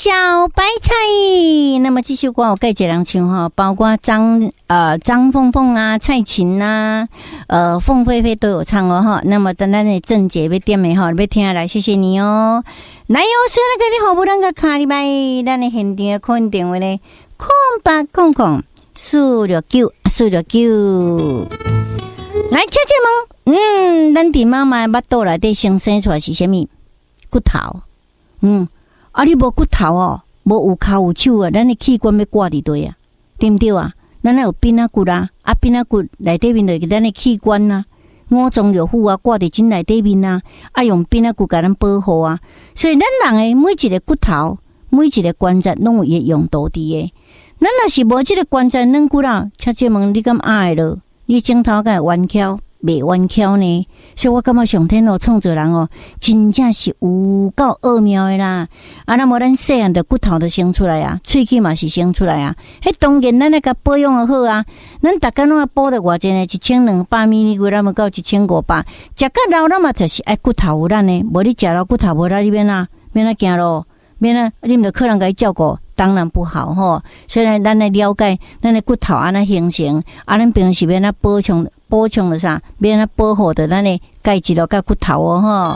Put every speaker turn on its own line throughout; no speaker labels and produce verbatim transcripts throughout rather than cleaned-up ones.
小白菜。那么这首歌有介几人唱哈，包括张呃张凤凤啊、蔡琴啊、呃凤飞飞都有唱哦哈。那么咱咱的郑姐要点的哈，要听下来，谢谢你哦。来哟，所以那个你好不能个卡里拜，咱的现场可能电话呢，空八空空四六九四六九。来，姐姐们，嗯，咱伫妈妈巴肚内底生生出来是啥物？骨头，嗯。啊！你无骨头哦，无有骹有手啊，咱的器官要挂伫对啊，对不对啊？咱有髌仔骨啊，啊髌仔骨内底面就是咱的器官啊，五脏六腑啊挂伫筋内底面啊，啊用髌仔骨甲咱保护啊。所以咱人的每一个骨头、每一个关节拢有伊的用途伫的。咱若是无即个关节软骨啊，请姐问你敢爱咯？你镜头敢会弯翘？袂弯翘呢，所以我感觉上天哦，创造人哦，真正是有够奥妙的啦。啊，那么咱细汉的骨头都生出来啊，喙齿嘛是生出来啊。迄当然咱那个保养的好啊，咱大家拢要补的偌济呢，一千两百米米，咱们到一千五百。食到老了嘛，就是爱骨头有咱呢，无你食了骨头无咱你免啊，免啊行咯，免啊，你们可能该照顾。当然不好吼，所以咱来了解咱的骨头安那形成，啊，咱平时要那补充补充的啥，要那保护的咱的钙质咯，甲骨头哦吼。啊，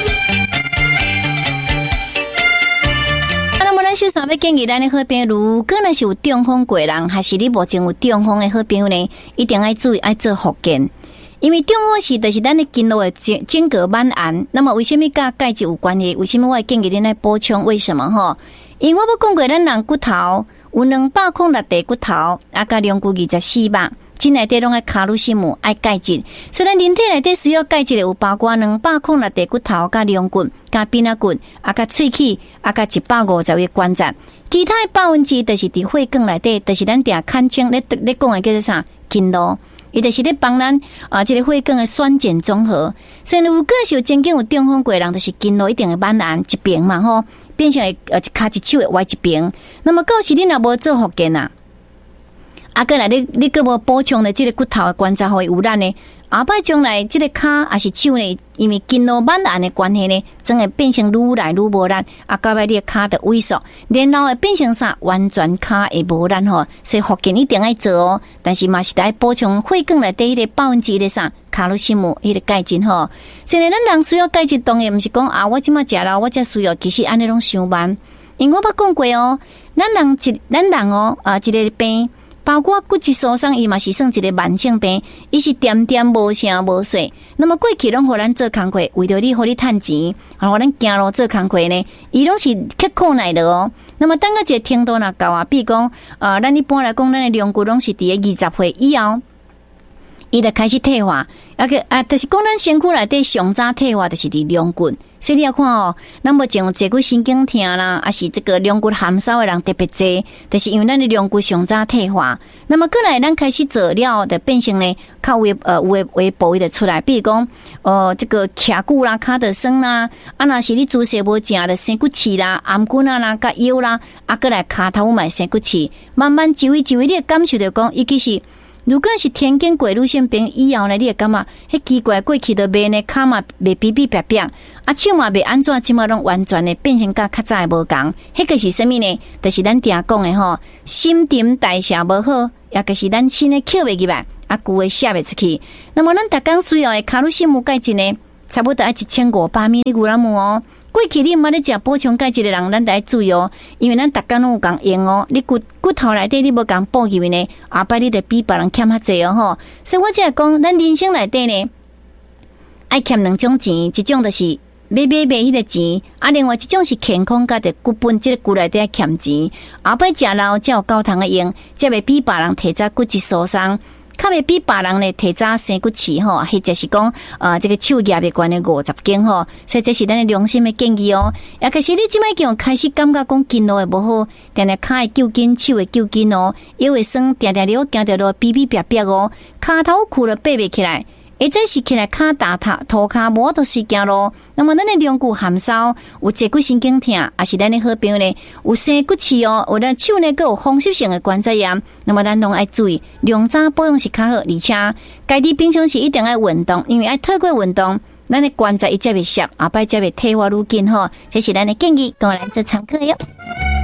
那么咱首先要建议咱的好朋友，如果若是有中风过人，还是你目前有中风的好朋友呢，一定要注意爱做复健。因为中风是就是咱的筋络的间间隔蔓延，那么为什么甲钙质有关系？为什么我会建议恁来补充？为什么吼？因为我要讲过，咱人骨头有两百空六地骨头，啊，甲两骨二十四百，真内底拢爱卡路西姆，爱钙质。所以咱人体内底需要钙质的有包括两百空六地骨头、甲两骨、甲髌仔骨、啊，甲喙齿、啊，甲一百五十个关节。其他的百分之就是伫血管内底，就是咱定看清咧咧讲的叫做啥筋络。伊就是咧帮咱啊，这个血管的酸碱中和。所以如果是有真正有中风过人，就是筋络一定会蔓延一边嘛吼，变成会呃一骹一手会歪一边。那么到时你若无做复健啊，啊，过来你你个无补充的这个骨头的关节会有咱呢。后摆将来这个骹还是手呢，因为筋络蔓延的关系呢，真会变成愈来愈无力，啊，到尾你的骹就萎缩，然后会变成啥？完全骹会无力吼。所以复健一定要做哦，但是嘛是得补充血管内底迄个百分之的啥卡路西姆迄个钙质吼。所以咱人需要钙质，当然毋是讲啊，我即马食了我才需要，其实安尼拢伤慢。因为我捌讲过哦，咱人一咱人哦啊，一个病。包括骨质疏松，伊嘛是算一个慢性病，伊是点点无声无息。那么过去拢互咱做工课，为着你互你趁钱，互咱行路做工课呢，伊拢是刻苦耐劳哦。那么等个一个程度若到啊，比如讲，呃，咱一般来讲，咱的量骨拢是伫个二十岁以后，伊就开始退化。啊个啊，就是讲咱身躯内底上早退化，就是伫量骨。所以你要看哦，咱目前有坐骨神经痛啦，还是这个量骨含少的人特别多，就是因为咱的量骨上早退化。那么过来咱开始做了的变成呢，较为呃有的微部位的出来，比如讲呃这个髂骨啦、骹的酸啦，啊若是你姿势无正的生骨刺啦、颔骨啊啦、甲腰啦，啊过来骹头嘛生骨刺，慢慢一位一位你会感受到讲，伊其实。如果是天经过路线病以后呢，你会感觉迄奇怪过去的面呢，骹嘛袂比比白白，啊手嘛袂安怎，即嘛拢完全的变成甲较早的无共。迄个是啥物呢？就是咱定讲的吼，新陈代谢无好，也就是咱新的吸袂入来，啊旧的吸袂出去。那么咱逐工需要的卡路西姆钙质呢，差不多要一千五百米的牛栏木哦。过去你毋捌咧食补充钙质的人，咱得注意哦，因为咱逐工拢有共用哦。你骨骨头内底你无共补入呢，后摆你得比别人欠较济哦吼。所以我只系讲，咱人生内底呢，爱欠两种钱，一种就是买买买迄个钱，啊，另外一种是健康甲的骨本，即个骨内底欠钱，后摆食老才有够通的用，才袂比别人提早骨质疏松。较袂比别人咧提早生骨刺吼，或者是讲呃这个手压的关的五十斤吼，所以这是咱的良心的建议哦。也可是你即摆叫开始感觉讲筋络会无好，定定骹会揪筋，手会揪筋哦，腰会酸，定定了行着路比比白白哦，骹头箍了爬袂起来。或者是起来骹大头涂骹无都是行路，那么咱的两骨含少，有坐骨神经痛，也是咱的好朋友呢，有生骨刺哦，有咱手呢，佮有风湿性的关节炎，那么咱拢爱注意，量早保养是较好，而且家己平常时一定要运动，因为爱透过运动，咱的关节伊才袂涩，后摆才袂退化愈紧吼，这是咱的建议，跟我来做参考哟。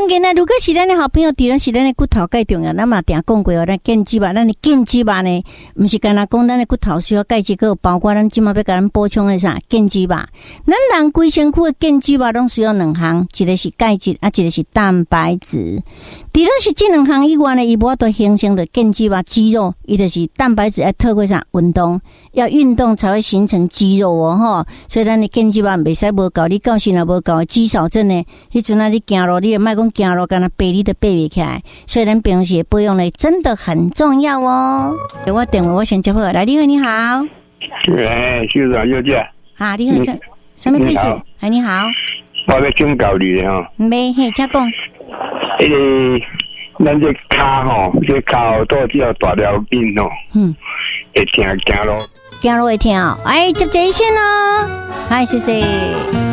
当然啦，如果是咱的好朋友，当然是咱的骨头介重要。咱嘛定讲过哦，咱健肌肉，咱的健肌肉呢，毋是干那讲咱的骨头需要钙质，个包括咱即马要甲咱补充的啥健肌肉。咱人规身躯的健肌肉拢需要两项，一个是钙质，啊，一个是蛋白质。除了是这两项以外呢，伊无法度形成的健肌肉肌肉，伊就是蛋白质要透过啥运动，要运动才会形成肌肉哦吼。所以咱的健肌肉袂使无够，你到时若无够肌少症呢，迄阵啊你行路，你也莫讲行路，干那爬你都爬袂起来。所以咱平时的保养呢，真的很重要哦。我电话我先接好，来，你好，你好。
哎，秀长小姐。
啊，你好，什什么秘书？哎，你好。
我要请教你吼。
没，嘿，请讲。
迄个，咱这骹吼，这骹到只要大条筋吼，嗯，会疼行路。
行路会疼哦，哎，接这一线哦，嗨，谢谢。